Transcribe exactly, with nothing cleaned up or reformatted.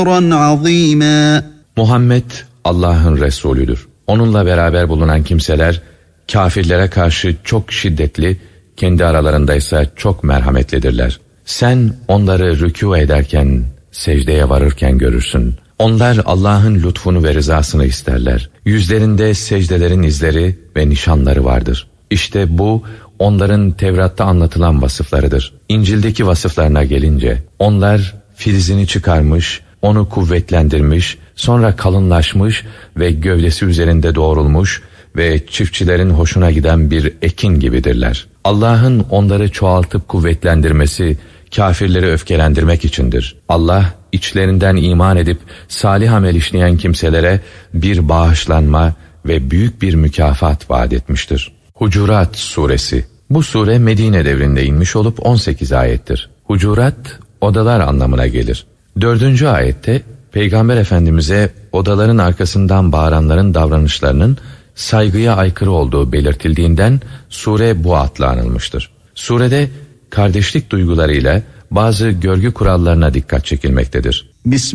عظيما. Muhammed Allah'ın Resulüdür. Onunla beraber bulunan kimseler kafirlere karşı çok şiddetli, kendi aralarında ise çok merhametlidirler. Sen onları rükû ederken, secdeye varırken görürsün. Onlar Allah'ın lütfunu ve rızasını isterler. Yüzlerinde secdelerin izleri ve nişanları vardır. İşte bu onların Tevrat'ta anlatılan vasıflarıdır. İncil'deki vasıflarına gelince onlar filizini çıkarmış, onu kuvvetlendirmiş, sonra kalınlaşmış ve gövdesi üzerinde doğrulmuş ve çiftçilerin hoşuna giden bir ekin gibidirler. Allah'ın onları çoğaltıp kuvvetlendirmesi, kafirleri öfkelendirmek içindir. Allah, içlerinden iman edip salih amel işleyen kimselere bir bağışlanma ve büyük bir mükafat vaat etmiştir. Hucurat Suresi. Bu sure Medine devrinde inmiş olup on sekiz ayettir. Hucurat, odalar anlamına gelir. Dördüncü ayette, Peygamber Efendimiz'e odaların arkasından bağıranların davranışlarının saygıya aykırı olduğu belirtildiğinden sure bu adla anılmıştır. Surede kardeşlik duygularıyla bazı görgü kurallarına dikkat çekilmektedir.